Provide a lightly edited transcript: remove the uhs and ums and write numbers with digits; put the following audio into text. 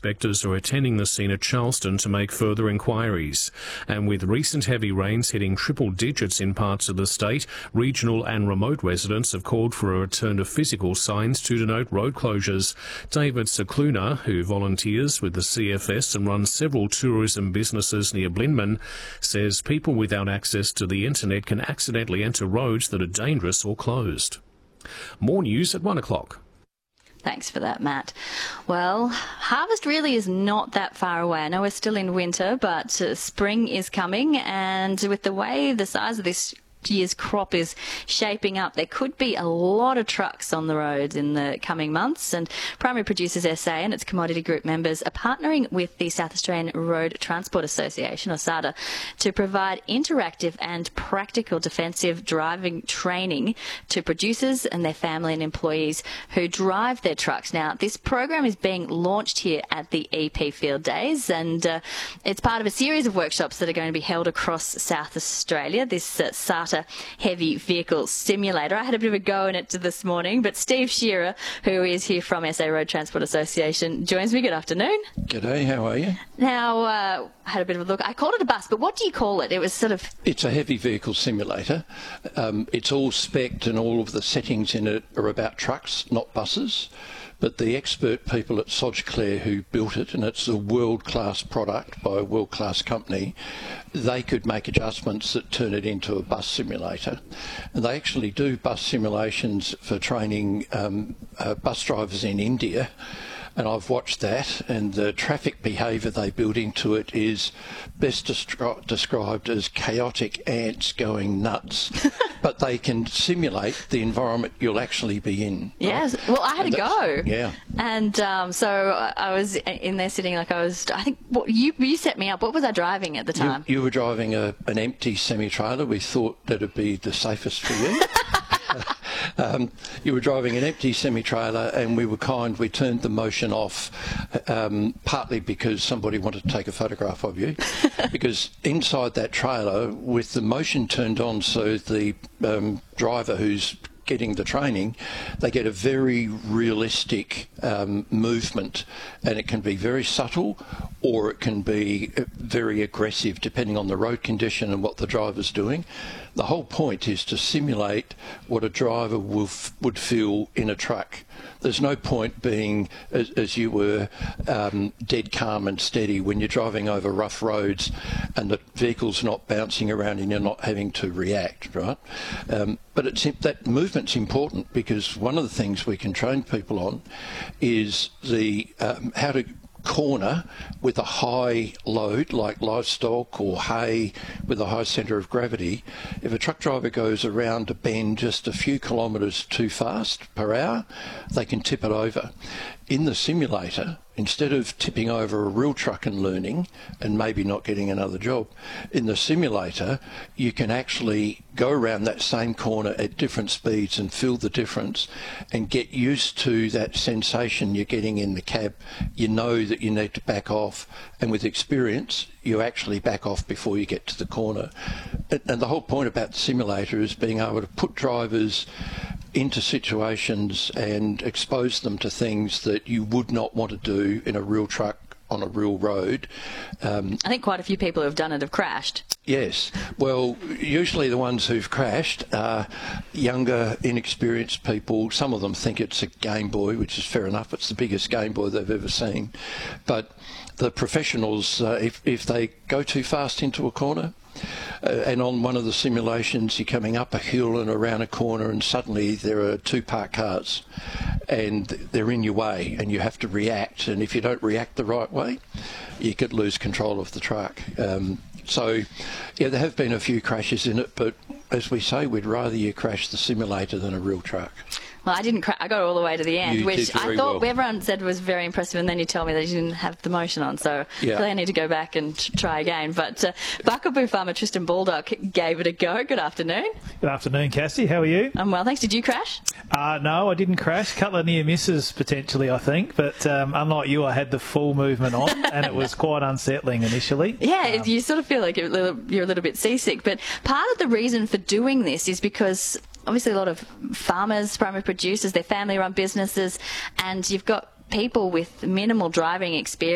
inspectors are attending the scene at Charleston to make further inquiries. And with recent heavy rains hitting triple digits in parts of the state, regional and remote residents have called for a return to physical signs to denote road closures. David Cicluna, who volunteers with the CFS and runs several tourism businesses near Blinman, says people without access to the internet can accidentally enter roads that are dangerous or closed. More news at 1 o'clock. Thanks for that, Matt. Well, harvest really is not that far away. I know we're still in winter, but spring is coming, and with the way the size of this year's crop is shaping up, there could be a lot of trucks on the roads in the coming months, and Primary Producers SA and its commodity group members are partnering with the South Australian Road Transport Association, or SARTA, to provide interactive and practical defensive driving training to producers and their family and employees who drive their trucks. Now, this program is being launched here at the EP Field Days, and it's part of a series of workshops that are going to be held across South Australia. This SARTA heavy vehicle simulator. I had a bit of a go in it this morning, but Steve Shearer, who is here from SA Road Transport Association, joins me. Good afternoon. G'day, how are you? Now, I had a bit of a look. I called it a bus, but what do you call it? It was sort of... It's a heavy vehicle simulator. It's all spec'd and all of the settings in it are about trucks, not buses. But the expert people at Sodgeclair who built it, and it's a world-class product by a world-class company, they could make adjustments that turn it into a bus simulator. And they actually do bus simulations for training bus drivers in India. And I've watched that, and the traffic behaviour they build into it is best described as chaotic ants going nuts. But they can simulate the environment you'll actually be in. Yes. Right? Well, I had a go. Yeah. And so I was in there sitting like I think, you set me up. What was I driving at the time? You were driving an empty semi-trailer. We thought that would be the safest for you. You were driving an empty semi-trailer, and we were kind. We turned the motion off, partly because somebody wanted to take a photograph of you, because inside that trailer, with the motion turned on, so the driver who's getting the training, they get a very realistic movement, and it can be very subtle or it can be very aggressive depending on the road condition and what the driver's doing. The whole point is to simulate what a driver would feel in a truck. There's no point being, as you were, dead calm and steady when you're driving over rough roads and the vehicle's not bouncing around and you're not having to react, right? But that movement's important, because one of the things we can train people on is how to corner with a high load like livestock or hay with a high centre of gravity. If a truck driver goes around a bend just a few kilometres too fast per hour, they can tip it over. In the simulator, instead of tipping over a real truck and learning and maybe not getting another job, in the simulator you can actually go around that same corner at different speeds and feel the difference and get used to that sensation you're getting in the cab. You know that you need to back off, and with experience you actually back off before you get to the corner. And the whole point about the simulator is being able to put drivers into situations and expose them to things that you would not want to do in a real truck on a real road. I think quite a few people who have done it have crashed. Yes. Well, usually the ones who've crashed are younger, inexperienced people. Some of them think it's a Game Boy, which is fair enough. It's the biggest Game Boy they've ever seen. But the professionals, if they go too fast into a corner, and on one of the simulations you're coming up a hill and around a corner and suddenly there are two parked cars and they're in your way and you have to react, and if you don't react the right way you could lose control of the truck. So yeah, there have been a few crashes in it, but as we say, we'd rather you crash the simulator than a real truck. Well, I didn't crash. I got all the way to the end, which I thought well. Everyone said was very impressive, and then you told me that you didn't have the motion on, so yeah. I really need to go back and try again. But Buckaboo farmer Tristan Baldock gave it a go. Good afternoon. Good afternoon, Cassie. How are you? I'm well, thanks. Did you crash? No, I didn't crash. Couple of near misses potentially, I think, but unlike you, I had the full movement on, and it was quite unsettling initially. Yeah, you sort of feel like you're a little bit seasick, but part of the reason for doing this is because obviously a lot of farmers, primary producers, their family-run businesses, and you've got people with minimal driving experience